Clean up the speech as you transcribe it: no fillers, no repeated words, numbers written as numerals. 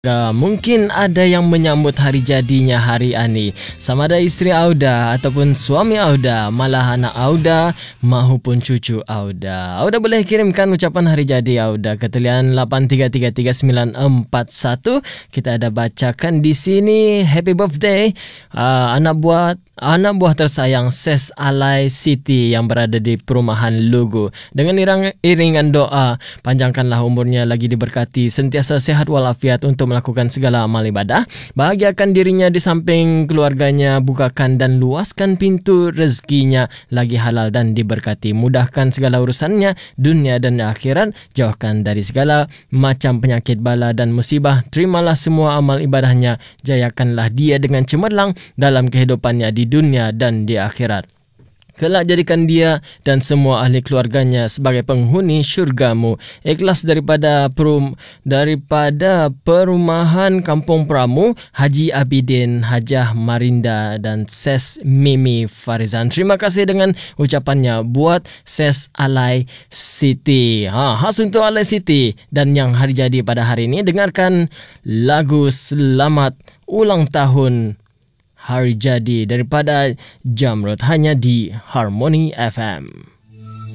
Mungkin ada yang menyambut hari jadinya hari ini. Sama ada isteri Auda ataupun suami Auda, malah anak Auda maupun cucu Auda. Auda boleh kirimkan ucapan hari jadi Auda ke talian 83333941. Kita ada bacakan di sini. Happy birthday anak buah tersayang Ses Alai Siti yang berada di perumahan Lugu. Dengan iringan doa, panjangkanlah umurnya, lagi diberkati, sentiasa sehat walafiat untuk melakukan segala amal ibadah. Bahagiakan dirinya di samping keluarganya, bukakan dan luaskan pintu rezekinya, lagi halal dan diberkati. Mudahkan segala urusannya, dunia dan akhirat. Jauhkan dari segala macam penyakit, bala dan musibah. Terimalah semua amal ibadahnya. Jayakanlah dia dengan cemerlang dalam kehidupannya di dunia dan di akhirat. Kelak jadikan dia dan semua ahli keluarganya sebagai penghuni syurgamu. Ikhlas daripada perumahan Kampung Pramu, Haji Abidin, Hajah Marinda dan Ses Mimi Farizan. Terima kasih dengan ucapannya buat Ses Alai Siti. Khas untuk Alai Siti dan yang hari jadi pada hari ini. Dengarkan lagu Selamat Ulang Tahun Hari Jadi daripada Jamrud hanya di Harmony FM.